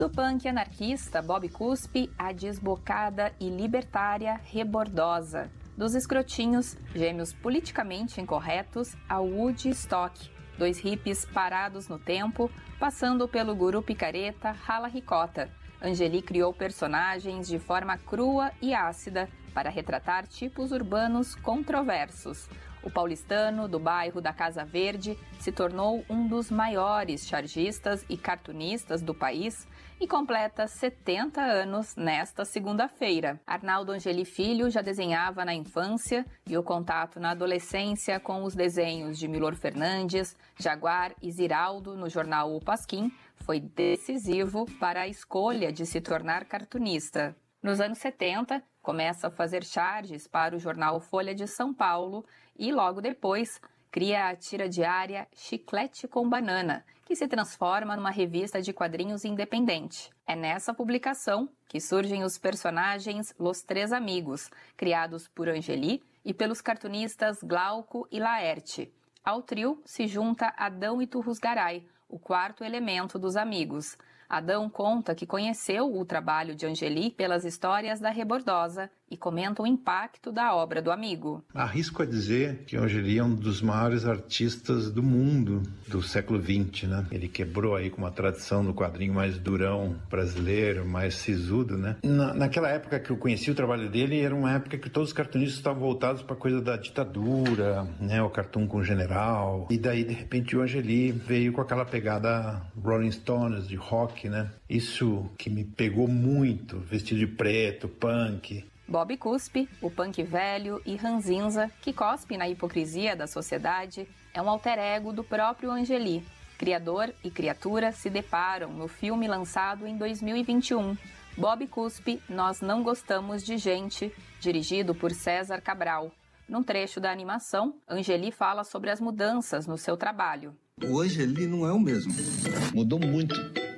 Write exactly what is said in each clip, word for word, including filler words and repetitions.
Do punk anarquista Bob Cuspe, a desbocada e libertária Rebordosa. Dos escrotinhos, gêmeos politicamente incorretos, ao Woodstock. Dois hippies parados no tempo, passando pelo guru picareta Rala Ricota. Angeli criou personagens de forma crua e ácida para retratar tipos urbanos controversos. O paulistano do bairro da Casa Verde se tornou um dos maiores chargistas e cartunistas do país e completa setenta anos nesta segunda-feira. Arnaldo Angeli Filho já desenhava na infância e o contato na adolescência com os desenhos de Milor Fernandes, Jaguar e Ziraldo no jornal O Pasquim foi decisivo para a escolha de se tornar cartunista. Nos anos setenta, começa a fazer charges para o jornal Folha de São Paulo e, logo depois, cria a tira diária Chiclete com Banana, que se transforma numa revista de quadrinhos independente. É nessa publicação que surgem os personagens Los Três Amigos, criados por Angeli e pelos cartunistas Glauco e Laerte. Ao trio se junta Adão Iturrusgaray, o quarto elemento dos amigos. Adão conta que conheceu o trabalho de Angeli pelas histórias da Rebordosa e comenta o impacto da obra do amigo. Arrisco a dizer que Angeli é um dos maiores artistas do mundo do século vinte, né? Ele quebrou aí com uma tradição do quadrinho mais durão brasileiro, mais sisudo, né? Na, naquela época que eu conheci o trabalho dele, era uma época que todos os cartunistas estavam voltados para a coisa da ditadura, né? O cartoon com o general. E daí, de repente, o Angeli veio com aquela pegada Rolling Stones, de rock, né? Isso que me pegou muito, vestido de preto, punk. Bob Cuspe, o punk velho e ranzinza, que cospe na hipocrisia da sociedade, é um alter ego do próprio Angeli. Criador e criatura se deparam no filme lançado em dois mil e vinte e um. Bob Cuspe, Nós Não Gostamos de Gente, dirigido por César Cabral. Num trecho da animação, Angeli fala sobre as mudanças no seu trabalho. O Angeli não é o mesmo. Mudou muito.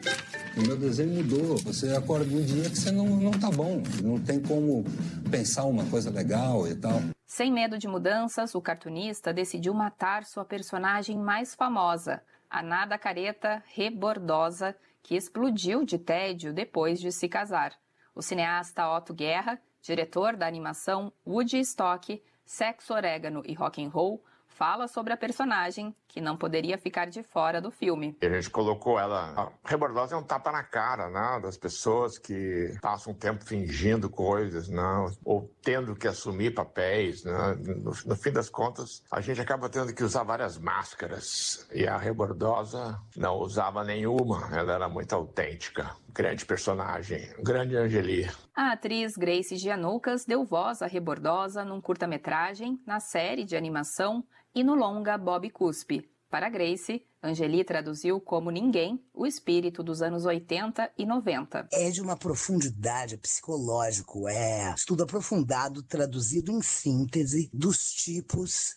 O meu desenho mudou. Você acorda um dia que você não, não tá bom. Não tem como pensar uma coisa legal e tal. Sem medo de mudanças, o cartunista decidiu matar sua personagem mais famosa, a nada careta Rebordosa, que explodiu de tédio depois de se casar. O cineasta Otto Guerra, diretor da animação Woodstock, Sexo, Orégano e Rock and Roll, fala sobre a personagem, que não poderia ficar de fora do filme. A gente colocou ela... A Rebordosa é um tapa na cara, né, das pessoas que passam um tempo fingindo coisas, né, ou tendo que assumir papéis. Né. No, no fim das contas, a gente acaba tendo que usar várias máscaras. E a Rebordosa não usava nenhuma. Ela era muito autêntica. Grande personagem. Grande Angeli. A atriz Grace Gianoucas deu voz à Rebordosa num curta-metragem, na série de animação e no longa Bob Cuspe. Para Grace, Angeli traduziu como ninguém o espírito dos anos oitenta e noventa. É de uma profundidade psicológico, é estudo aprofundado, traduzido em síntese dos tipos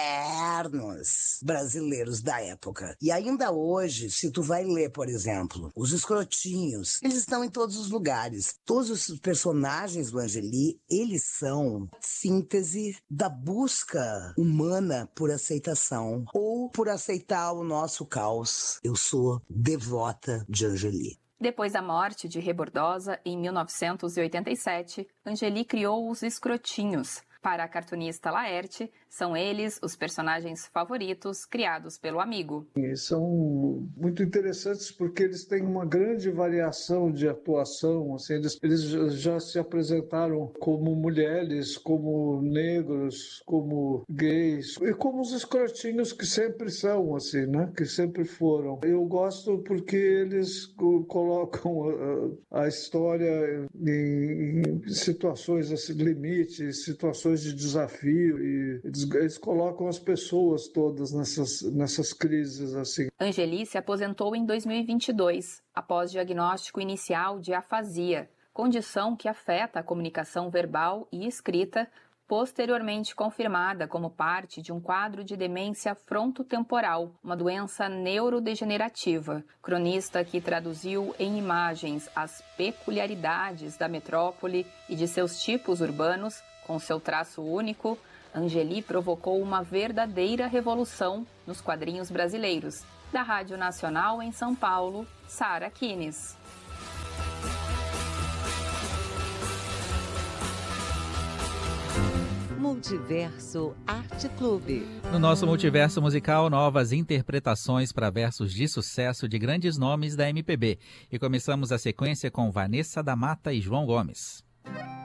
modernos brasileiros da época. E ainda hoje, se tu vai ler, por exemplo, os escrotinhos, eles estão em todos os lugares. Todos os personagens do Angeli, eles são síntese da busca humana por aceitação ou por aceitar o nosso o caos. Eu sou devota de Angeli. Depois da morte de Rebordosa, em mil novecentos e oitenta e sete, Angeli criou os Escrotinhos. Para a cartunista Laerte, são eles os personagens favoritos criados pelo amigo. E são muito interessantes porque eles têm uma grande variação de atuação. Assim, eles, eles já se apresentaram como mulheres, como negros, como gays e como os escrotinhos que sempre são, assim, né? Que sempre foram. Eu gosto porque eles colocam a, a história em, em situações assim, limites, situações de desafio e eles, eles colocam as pessoas todas nessas, nessas crises assim. Angeli se aposentou em dois mil e vinte e dois, após diagnóstico inicial de afasia, condição que afeta a comunicação verbal e escrita, posteriormente confirmada como parte de um quadro de demência frontotemporal, uma doença neurodegenerativa. Cronista que traduziu em imagens as peculiaridades da metrópole e de seus tipos urbanos, com seu traço único, Angeli provocou uma verdadeira revolução nos quadrinhos brasileiros. Da Rádio Nacional em São Paulo, Sara Kines. Multiverso Arte Clube. No nosso multiverso musical, novas interpretações para versos de sucesso de grandes nomes da M P B. E começamos a sequência com Vanessa da Mata e João Gomes.